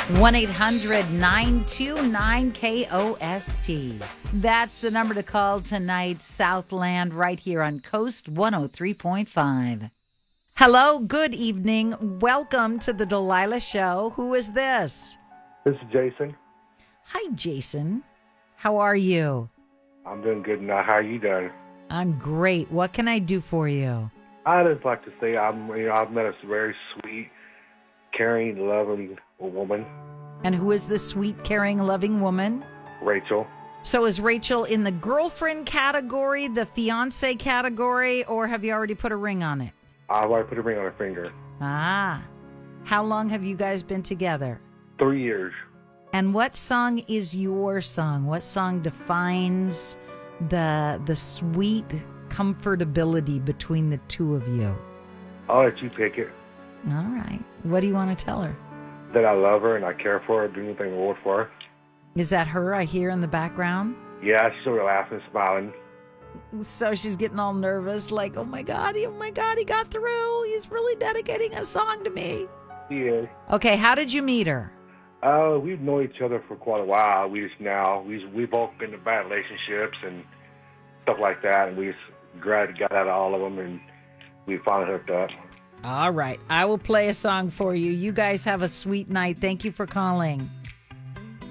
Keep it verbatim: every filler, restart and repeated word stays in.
one eight hundred nine two nine K O S T. That's the number to call tonight, Southland, right here on Coast one oh three point five. Hello, good evening. Welcome to the Delilah Show. Who is this? This is Jason. Hi, Jason. How are you? I'm doing good now. How are you doing? I'm great. What can I do for you? I just like to say I'm, you know, I've met a very sweet, caring, loving woman, And who is this sweet, caring, loving woman? Rachel. So is Rachel in the girlfriend category, the fiance category, or have you already put a ring on it? I've already put a ring on her finger. Ah. How long have you guys been together? Three years. And what song is your song? What song defines the the sweet comfortability between the two of you? I'll let you pick it. All right. What do you want to tell her? That I love her and I care for her, do anything in the world for her. Is that her I hear in the background? Yeah, she's sort of laughing, smiling. So she's getting all nervous, like, oh my God, oh my God, he got through. He's really dedicating a song to me. She is. Okay, how did you meet her? Uh, we've known each other for quite a while. We just now, we, we've both been in bad relationships and stuff like that, and we just glad got out of all of them, and we finally hooked up. All right, I will play a song for you. You guys have a sweet night. Thank you for calling.